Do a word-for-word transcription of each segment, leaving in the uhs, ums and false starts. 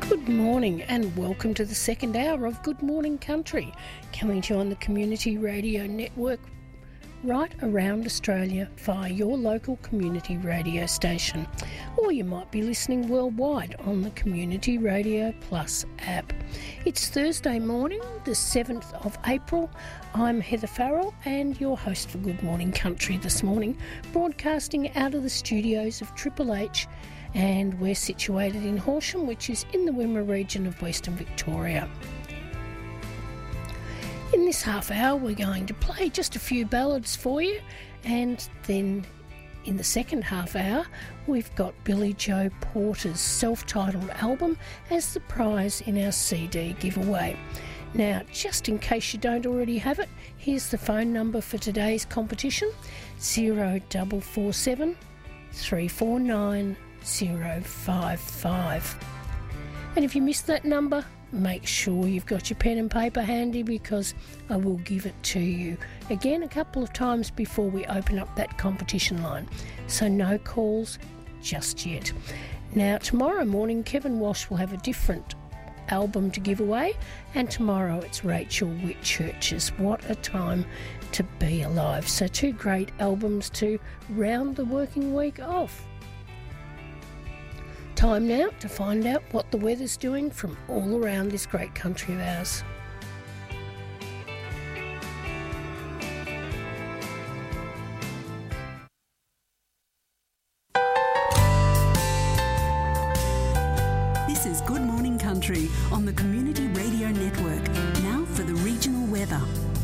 Good morning and welcome to the second hour of Good Morning Country, coming to you on the Community Radio Network right around Australia via your local community radio station, or you might be listening worldwide on the Community Radio Plus app. It's Thursday morning, the seventh of April. I'm Heather Farrell and your host for Good Morning Country this morning, broadcasting out of the studios of Triple H, and we're situated in Horsham, which is in the Wimmera region of Western Victoria. In this half hour we're going to play just a few ballads for you, and then in the second half hour we've got Billy Joe Porter's self-titled album as the prize in our C D giveaway. Now, just in case you don't already have it, here's the phone number for today's competition: zero four four seven, three four nine, zero five five. And if you missed that number, make sure you've got your pen and paper handy, because I will give it to you again a couple of times before we open up that competition line. So no calls just yet. Now, tomorrow morning Kevin Walsh will have a different album to give away, and tomorrow it's Rachel Whitchurch's What a Time to Be Alive. So two great albums to round the working week off. Time now to find out what the weather's doing from all around this great country of ours. This is Good Morning Country on the Community Radio Network. Now for the regional weather.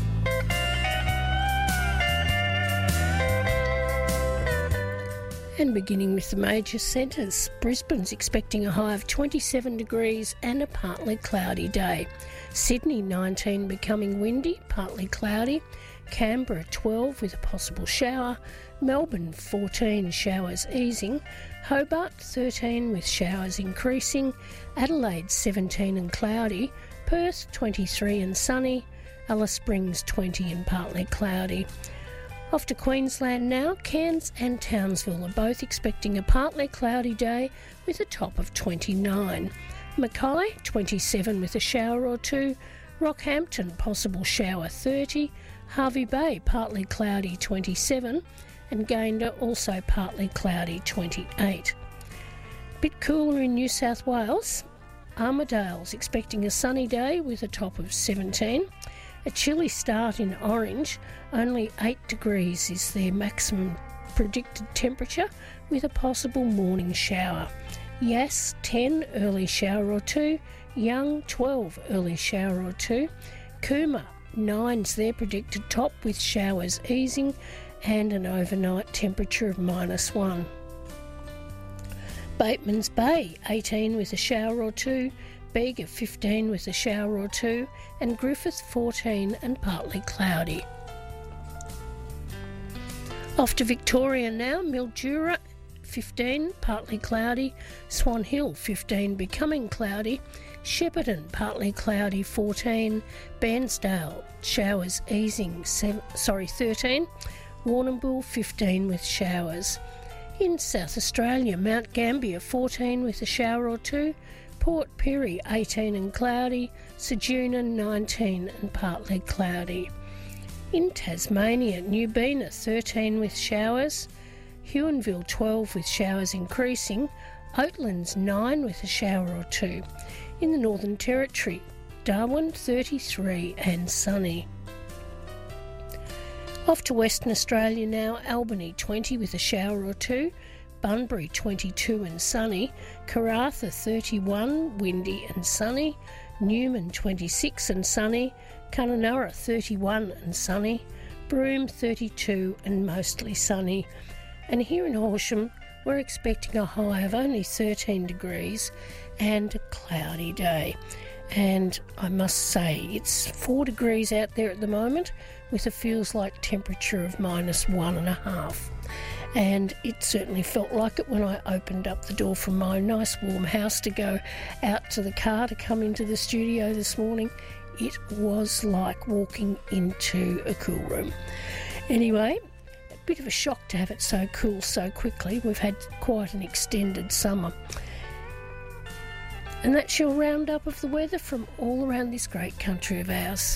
And beginning with the major centres, Brisbane's expecting a high of twenty-seven degrees and a partly cloudy day. Sydney nineteen, becoming windy, partly cloudy. Canberra twelve with a possible shower. Melbourne fourteen, showers easing. Hobart thirteen with showers increasing. Adelaide seventeen and cloudy. Perth twenty-three and sunny. Alice Springs twenty and partly cloudy. Off to Queensland now. Cairns and Townsville are both expecting a partly cloudy day with a top of twenty-nine. Mackay twenty-seven with a shower or two. Rockhampton possible shower thirty. Hervey Bay partly cloudy twenty-seven. And Gayndah also partly cloudy twenty-eight. Bit cooler in New South Wales. Armidale's expecting a sunny day with a top of seventeen. A chilly start in Orange, only eight degrees is their maximum predicted temperature with a possible morning shower. Yass ten, early shower or two. Young twelve, early shower or two. Cooma nine's their predicted top with showers easing and an overnight temperature of minus one. Bateman's Bay eighteen with a shower or two. Bega fifteen with a shower or two, and Griffith fourteen and partly cloudy. Off to Victoria now. Mildura fifteen, partly cloudy. Swan Hill fifteen, becoming cloudy. Shepparton partly cloudy fourteen. Bairnsdale showers easing seven, sorry thirteen. Warrnambool fifteen with showers. In South Australia, Mount Gambier fourteen with a shower or two. Port Pirie eighteen and cloudy. Ceduna nineteen and partly cloudy. In Tasmania, Newbena thirteen with showers. Huonville twelve with showers increasing. Oatlands nine with a shower or two. In the Northern Territory, Darwin thirty-three and sunny. Off to Western Australia now. Albany twenty with a shower or two. Bunbury twenty-two and sunny. Karratha thirty-one, windy and sunny. Newman twenty-six and sunny. Kununurra thirty-one and sunny. Broome thirty-two and mostly sunny. And here in Horsham we're expecting a high of only thirteen degrees and a cloudy day. And I must say it's four degrees out there at the moment with a feels like temperature of minus one and a half. And it certainly felt like it when I opened up the door from my nice warm house to go out to the car to come into the studio this morning. It was like walking into a cool room. Anyway, a bit of a shock to have it so cool so quickly. We've had quite an extended summer. And that's your roundup of the weather from all around this great country of ours.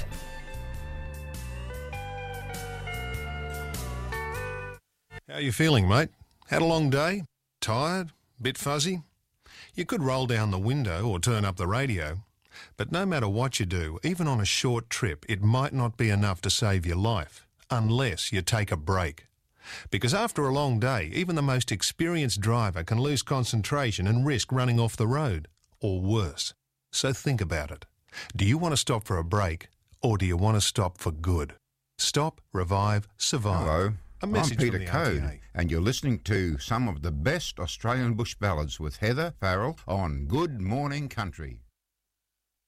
How are you feeling, mate? Had a long day? Tired? Bit fuzzy? You could roll down the window or turn up the radio. But no matter what you do, even on a short trip, it might not be enough to save your life, unless you take a break. Because after a long day, even the most experienced driver can lose concentration and risk running off the road, or worse. So think about it. Do you want to stop for a break, or do you want to stop for good? Stop, revive, survive. Hello, A I'm message Peter from the R T A. Code, and you're listening to some of the best Australian bush ballads with Heather Farrell on Good Morning Country.